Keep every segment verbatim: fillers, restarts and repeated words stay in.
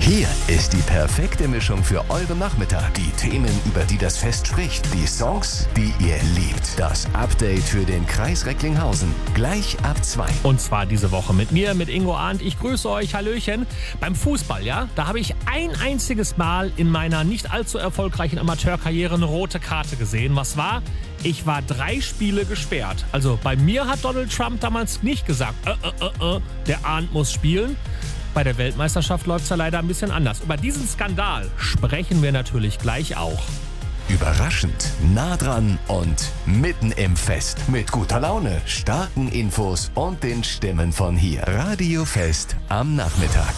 Hier ist die perfekte Mischung für euren Nachmittag. Die Themen, über die das Fest spricht. Die Songs, die ihr liebt. Das Update für den Kreis Recklinghausen. Gleich ab zwei. Und zwar diese Woche mit mir, mit Ingo Arndt. Ich grüße euch, Hallöchen. Beim Fußball, ja, da habe ich ein einziges Mal in meiner nicht allzu erfolgreichen Amateurkarriere eine rote Karte gesehen. Was war? Ich war drei Spiele gesperrt. Also bei mir hat Donald Trump damals nicht gesagt, äh, äh, äh, äh, der Arndt muss spielen. Bei der Weltmeisterschaft läuft es ja leider ein bisschen anders. Über diesen Skandal sprechen wir natürlich gleich auch. Überraschend, nah dran und mitten im Fest. Mit guter Laune, starken Infos und den Stimmen von hier. Radio Fest am Nachmittag.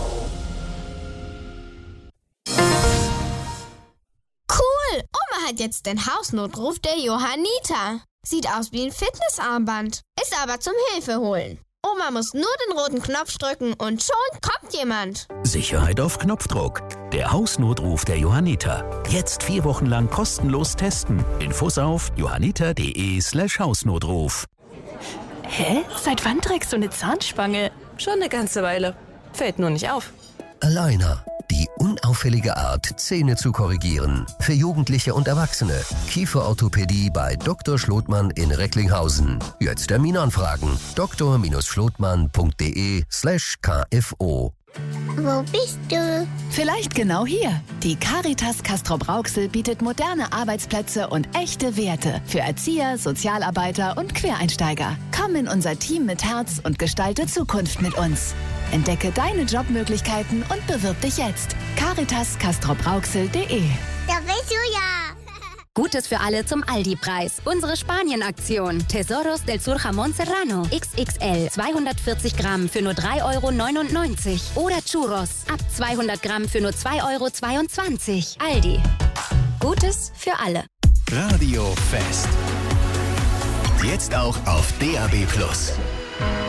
Cool! Oma hat jetzt den Hausnotruf der Johanniter. Sieht aus wie ein Fitnessarmband. Ist aber zum Hilfe holen. Oma muss nur den roten Knopf drücken und schon kommt jemand. Sicherheit auf Knopfdruck. Der Hausnotruf der Johanniter. Jetzt vier Wochen lang kostenlos testen. Infos auf johanniter.de slash Hausnotruf. Hä? Seit wann trägst du eine Zahnspange? Schon eine ganze Weile. Fällt nur nicht auf. Aligner. Die unauffällige Art, Zähne zu korrigieren. Für Jugendliche und Erwachsene. Kieferorthopädie bei Doktor Schlotmann in Recklinghausen. Jetzt Termin anfragen. doktor schlotmann punkt de slash kfo. Wo bist du? Vielleicht genau hier. Die Caritas Castrop-Rauxel bietet moderne Arbeitsplätze und echte Werte für Erzieher, Sozialarbeiter und Quereinsteiger. Komm in unser Team mit Herz und gestalte Zukunft mit uns. Entdecke deine Jobmöglichkeiten und bewirb dich jetzt. caritas castrop rauxel punkt de. Da bist du ja. Gutes für alle zum Aldi-Preis. Unsere Spanien-Aktion. Tesoros del Sur Jamón Serrano. X X L. zweihundertvierzig Gramm für nur drei Euro neunundneunzig. Oder Churros. Ab zweihundert Gramm für nur zwei Euro zweiundzwanzig. Aldi. Gutes für alle. Radio Fest. Jetzt auch auf D A B plus.